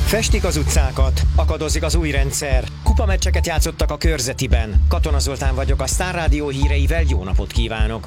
Festik az utcákat, akadozik az új rendszer. Kupameccseket játszottak a körzetiben. Katona Zoltán vagyok, a Sztár Rádió híreivel jó napot kívánok!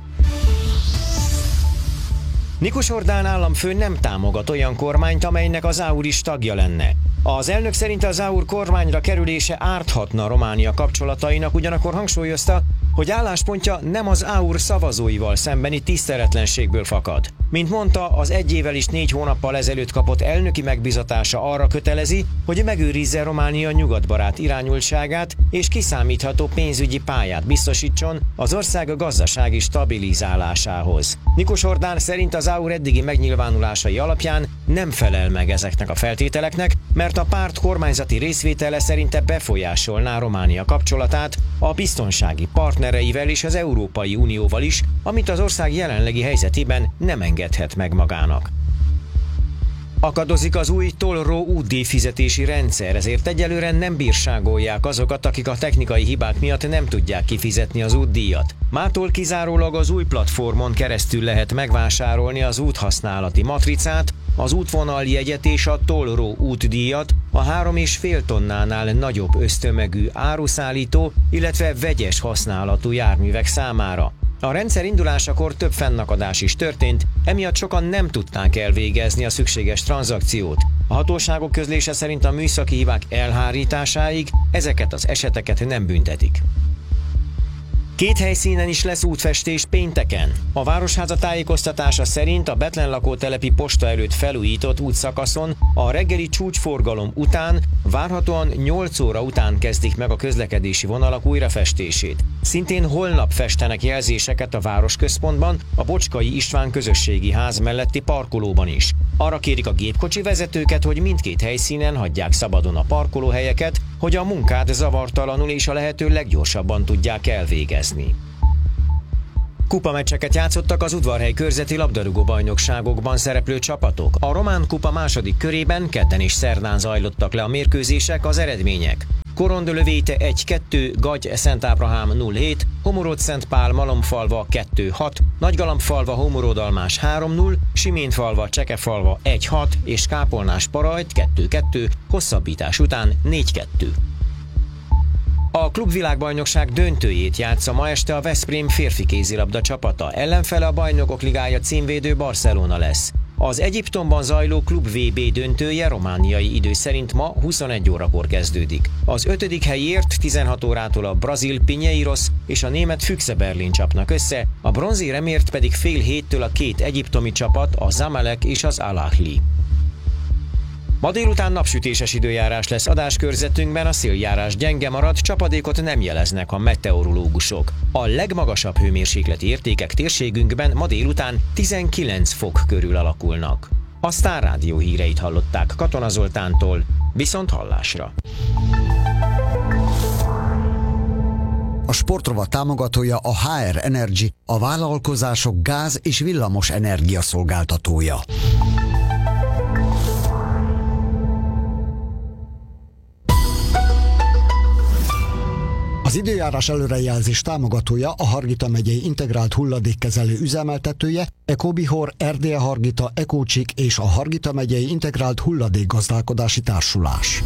Nikus Orbán államfő nem támogat olyan kormányt, amelynek az AUR is tagja lenne. Az elnök szerint az AUR kormányra kerülése árthatna Románia kapcsolatainak, ugyanakkor hangsúlyozta, hogy álláspontja nem az AUR szavazóival szembeni tiszteletlenségből fakad. Mint mondta, az 1 évvel és 4 hónappal ezelőtt kapott elnöki megbizatása arra kötelezi, hogy megőrizze Románia nyugatbarát irányultságát és kiszámítható pénzügyi pályát biztosítson az ország gazdasági stabilizálásához. Nikus Orbán szerint az AUR eddigi megnyilvánulásai alapján nem felel meg ezeknek a feltételeknek, mert a párt kormányzati részvétele szerinte befolyásolná Románia kapcsolatát a biztonsági partnereivel és az Európai Unióval is, amit az ország jelenlegi helyzetében nem engedhet meg magának. Akadozik az új tollró útdíjfizetési rendszer, ezért egyelőre nem bírságolják azokat, akik a technikai hibák miatt nem tudják kifizetni az útdíjat. Mától kizárólag az új platformon keresztül lehet megvásárolni az úthasználati matricát, az útvonaljegyet és a tollró útdíjat a 3,5 tonnánál nagyobb össztömegű áruszállító, illetve vegyes használatú járművek számára. A rendszer indulásakor több fennakadás is történt, emiatt sokan nem tudták elvégezni a szükséges tranzakciót. A hatóságok közlése szerint a műszaki hibák elhárításáig ezeket az eseteket nem büntetik. 2 helyszínen is lesz útfestés pénteken. A Városháza tájékoztatása szerint a Bethlen lakótelepi posta előtt felújított útszakaszon a reggeli csúcsforgalom után várhatóan 8 óra után kezdik meg a közlekedési vonalak újrafestését. Szintén holnap festenek jelzéseket a városközpontban, a Bocskai István közösségi ház melletti parkolóban is. Arra kérik a gépkocsi vezetőket, hogy mindkét helyszínen hagyják szabadon a parkolóhelyeket, hogy a munkát zavartalanul és a lehető leggyorsabban tudják elvégezni. Kupameccseket játszottak az Udvarhely körzeti labdarúgó-bajnokságokban szereplő csapatok. A Román Kupa második körében kedden és szerdán zajlottak le a mérkőzések, az eredmények: Korondölövéte 1-2, Gagy Szent Ábrahám 0-7, Homorod-Szentpál Malomfalva 2-6, Nagygalambfalva Homorodalmás 3-0, Siménfalva Csekefalva 1-6 és Kápolnás-Parajt 2-2, hosszabbítás után 4-2. A klubvilágbajnokság döntőjét játsza ma este a Veszprém férfi kézilabda csapata, ellenfele a Bajnokok Ligája címvédő Barcelona lesz. Az Egyiptomban zajló klub VB döntője romániai idő szerint ma 21 órakor kezdődik. Az 5. helyért 16 órától a brazil Pinheiros és a német Füchse Berlin csapnak össze, a bronzéremért pedig fél héttől a 2 egyiptomi csapat, a Zamalek és az Al Ahly. Ma délután napsütéses időjárás lesz adáskörzetünkben, a széljárás gyenge marad, csapadékot nem jeleznek a meteorológusok. A legmagasabb hőmérsékleti értékek térségünkben ma délután 19 fok körül alakulnak. A Sztár Rádió híreit hallották Katona Zoltántól, viszont hallásra. A sportrovat támogatója a HR Energy, a vállalkozások gáz- és villamos energia szolgáltatója. Az időjárás előrejelzés támogatója a Hargita megyei integrált hulladékkezelő üzemeltetője, Ecobihor, Erdélye Hargita, Ecócsik és a Hargita megyei integrált hulladékgazdálkodási társulás.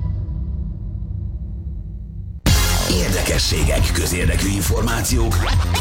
Érdekességek, közérdekű információk,